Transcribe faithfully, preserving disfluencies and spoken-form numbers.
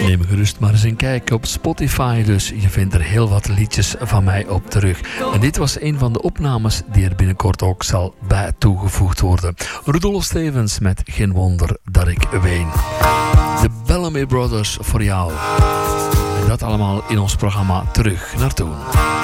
Neem gerust maar eens een kijk op Spotify, dus je vindt er heel wat liedjes van mij op terug. En dit was een van de opnames die er binnenkort ook zal bij toegevoegd worden. Rudolf Stevens met Geen wonder dat ik ween. De Bellamy Brothers voor jou. En dat allemaal in ons programma Terug naar Toen.